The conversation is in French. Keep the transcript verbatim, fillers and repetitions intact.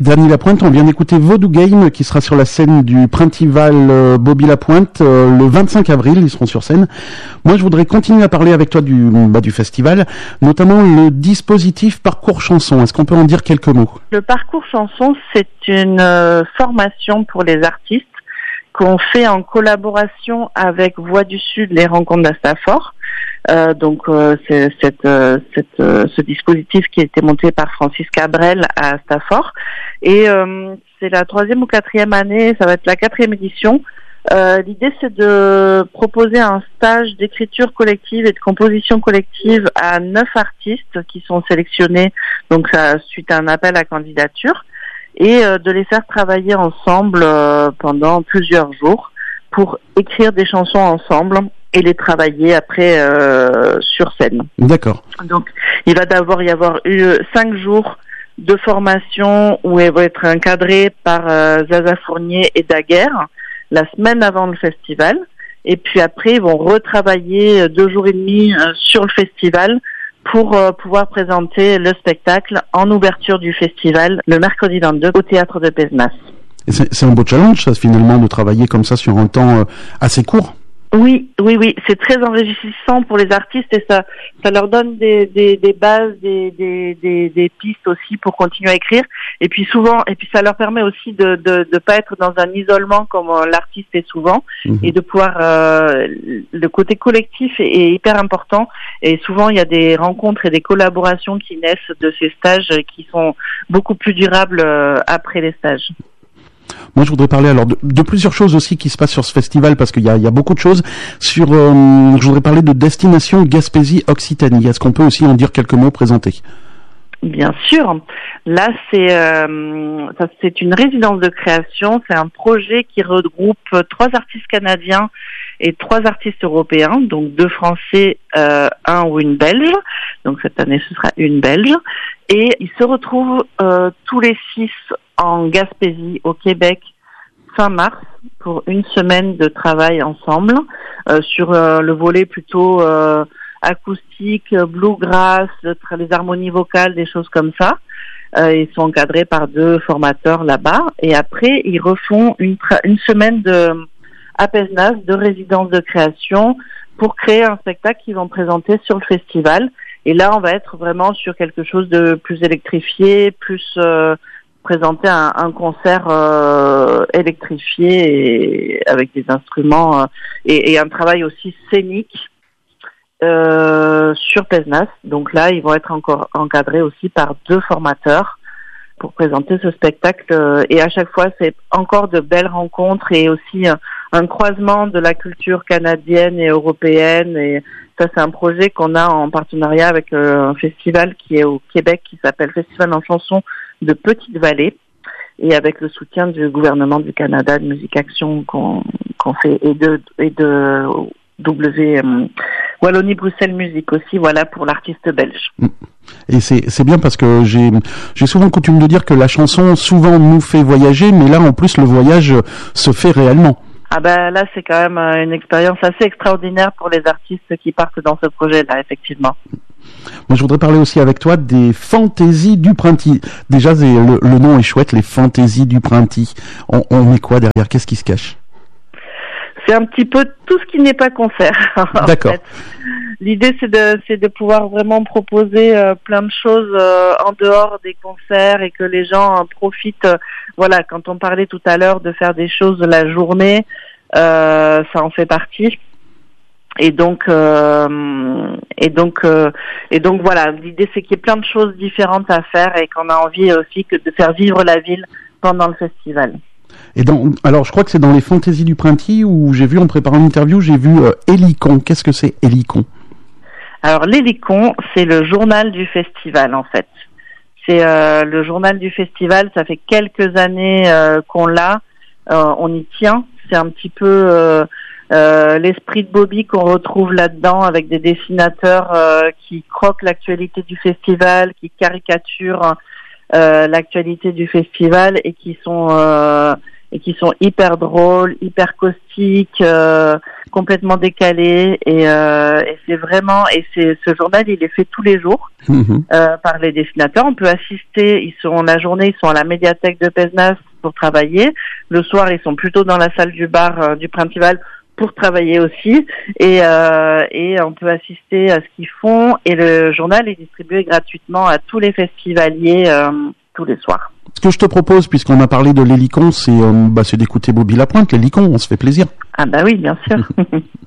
Dany Lapointe, on vient d'écouter Vaudou Game qui sera sur la scène du Printival euh, Bobby Lapointe euh, le vingt-cinq avril, ils seront sur scène. Moi je voudrais continuer à parler avec toi du, bah, du festival, notamment le dispositif Parcours Chanson. Est-ce qu'on peut en dire quelques mots? Le Parcours Chanson, c'est une euh, formation pour les artistes qu'on fait en collaboration avec Voix du Sud, les rencontres d'Astafort. Euh, donc euh, c'est cette, euh, cette, euh, ce dispositif qui a été monté par Francis Cabrel à Astafort, et euh, c'est la troisième ou quatrième année, ça va être la quatrième édition. Euh, l'idée c'est de proposer un stage d'écriture collective et de composition collective à neuf artistes qui sont sélectionnés, donc ça suite à un appel à candidature, et euh, de les faire travailler ensemble euh, pendant plusieurs jours pour écrire des chansons ensemble et les travailler après euh, sur scène. D'accord. Donc, il va d'abord y avoir eu cinq jours de formation où elle va être encadrée par euh, Zaza Fournier et Daguerre la semaine avant le festival. Et puis après, ils vont retravailler deux jours et demi euh, sur le festival pour euh, pouvoir présenter le spectacle en ouverture du festival le mercredi vingt-deux au théâtre de Pézenas. Et c'est, c'est un beau challenge, ça, finalement, de travailler comme ça sur un temps euh, assez court. Oui, oui, oui, c'est très enrichissant pour les artistes et ça, ça leur donne des, des, des bases, des, des, des, des pistes aussi pour continuer à écrire. Et puis souvent, et puis ça leur permet aussi de, de, de pas être dans un isolement comme euh, l'artiste est souvent, mmh. et de pouvoir. Euh, le côté collectif est, est hyper important. Et souvent, il y a des rencontres et des collaborations qui naissent de ces stages qui sont beaucoup plus durables euh, après les stages. Moi, je voudrais parler alors de, de plusieurs choses aussi qui se passent sur ce festival, parce qu'il y a, il y a beaucoup de choses. Sur, euh, je voudrais parler de Destination Gaspésie Occitanie. Est-ce qu'on peut aussi en dire quelques mots, présenter? Bien sûr. Là, c'est euh, ça, c'est une résidence de création. C'est un projet qui regroupe trois artistes canadiens et trois artistes européens, donc deux Français, euh, un ou une Belge. Donc cette année, ce sera une Belge. Et ils se retrouvent euh, tous les six en Gaspésie, au Québec, fin mars, pour une semaine de travail ensemble, euh, sur euh, le volet plutôt euh, acoustique, bluegrass, les harmonies vocales, des choses comme ça. Euh, ils sont encadrés par deux formateurs là-bas. Et après, ils refont une, tra- une semaine de à Pézenas, de résidence de création, pour créer un spectacle qu'ils vont présenter sur le festival. Et là, on va être vraiment sur quelque chose de plus électrifié, plus euh, présenter un, un concert euh, électrifié et avec des instruments euh, et, et un travail aussi scénique euh, sur Pézenas. Donc là, ils vont être encore encadrés aussi par deux formateurs pour présenter ce spectacle. Euh, et à chaque fois, c'est encore de belles rencontres et aussi euh, un croisement de la culture canadienne et européenne. Et ça, c'est un projet qu'on a en partenariat avec euh, un festival qui est au Québec, qui s'appelle Festival en chanson de Petite-Vallée, et avec le soutien du gouvernement du Canada, de Musique Action qu'on, qu'on fait, et de, et de W, euh, Wallonie-Bruxelles Musique aussi, voilà, pour l'artiste belge. Et c'est, c'est bien parce que j'ai, j'ai souvent coutume de dire que la chanson souvent nous fait voyager, mais là, en plus, le voyage se fait réellement. Ah ben là, c'est quand même une expérience assez extraordinaire pour les artistes qui partent dans ce projet-là, effectivement. Moi, je voudrais parler aussi avec toi des Fantaisies du Printemps. Déjà, c'est, le, le nom est chouette, les Fantaisies du Printemps. On, on met quoi derrière? Qu'est-ce qui se cache? C'est un petit peu tout ce qui n'est pas concert. D'accord. En fait. L'idée, c'est de, c'est de pouvoir vraiment proposer euh, plein de choses euh, en dehors des concerts et que les gens en profitent. Euh, voilà, quand on parlait tout à l'heure de faire des choses de la journée, euh, ça en fait partie. Et donc, euh, et donc, euh, et donc voilà. L'idée, c'est qu'il y ait plein de choses différentes à faire et qu'on a envie aussi que de faire vivre la ville pendant le festival. Et dans, alors, je crois que c'est dans les Fantaisies du Printemps où j'ai vu, en préparant l'interview, j'ai vu euh, Hélicon. Qu'est-ce que c'est Hélicon? Alors, l'Hélicon, c'est le journal du festival, en fait. C'est euh, le journal du festival. Ça fait quelques années euh, qu'on l'a. Euh, on y tient. C'est un petit peu euh, euh, l'esprit de Bobby qu'on retrouve là-dedans, avec des dessinateurs euh, qui croquent l'actualité du festival, qui caricaturent euh, l'actualité du festival et qui sont euh, et qui sont hyper drôles, hyper caustiques, euh, complètement décalés et, euh, et c'est vraiment et c'est ce journal il est fait tous les jours mmh. euh, par les dessinateurs. On peut assister, ils sont la journée, ils sont à la médiathèque de Pézenas pour travailler. Le soir, ils sont plutôt dans la salle du bar euh, du Printemps pour travailler aussi et euh, et on peut assister à ce qu'ils font et le journal est distribué gratuitement à tous les festivaliers euh, tous les soirs. Ce que je te propose, puisqu'on a parlé de l'hélicon, c'est, euh, bah, c'est d'écouter Bobby Lapointe, l'hélicon, on se fait plaisir. Ah bah oui, bien sûr.